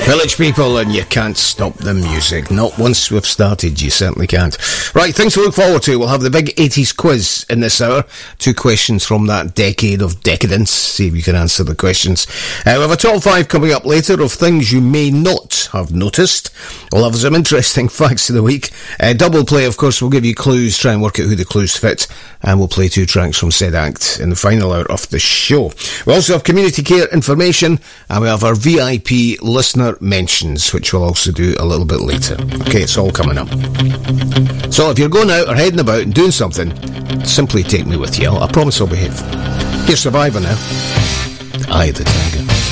Village People, and you can't stop the music. Not once we've started, you certainly can't. Right, things to look forward to. We'll have the big 80s quiz in this hour. 2 questions from that decade of decadence. See if you can answer the questions. We have a top 5 coming up later of things you may not have noticed. We'll have some interesting facts of the week. Double play, of course, we'll give you clues, try and work out who the clues fit. And we'll play 2 tracks from said act in the final hour of the show. We also have community care information, and we have our VIP listener mentions, which we'll also do a little bit later. Okay, it's all coming up. So if you're going out or heading about and doing something, simply take me with you. I promise I'll behave. Here's Survivor now. Eye of the Tiger.